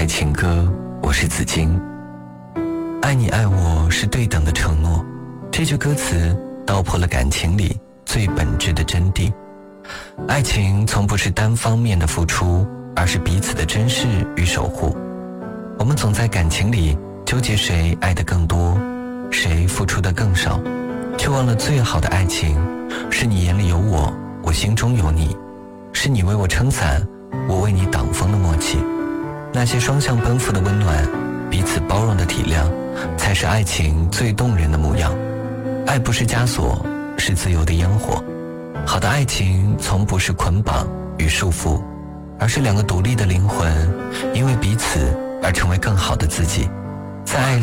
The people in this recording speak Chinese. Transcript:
情歌，我是子金。爱你爱我是对等的承诺，这句歌词道破了感情里最本质的真谛。爱情从不是单方面的付出，而是彼此的珍视与守护。我们总在感情里纠结谁爱得更多，谁付出得更少，却忘了最好的爱情是你眼里有我，我心中有你，是你为我撑伞，我为你挡风的默契。那些双向奔赴的温暖，彼此包容的体谅，才是爱情最动人的模样。爱不是枷锁，是自由的烟火。好的爱情从不是捆绑与束缚，而是两个独立的灵魂因为彼此而成为更好的自己。在爱